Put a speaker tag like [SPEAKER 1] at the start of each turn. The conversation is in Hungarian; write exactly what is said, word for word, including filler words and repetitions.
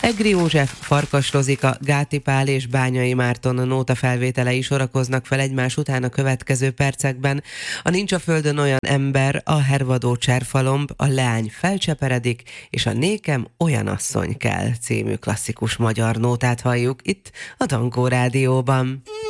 [SPEAKER 1] Egri József, Farkas Rozika, Gáti Pál és Bányai Márton nóta felvételei sorakoznak fel egymás után a következő percekben. A Nincs a földön olyan ember, a Hervadó cserfalomb, a Leány felcseperedik, és a Nékem olyan asszony kell című klasszikus magyar nótát halljuk itt a Dankó Rádióban.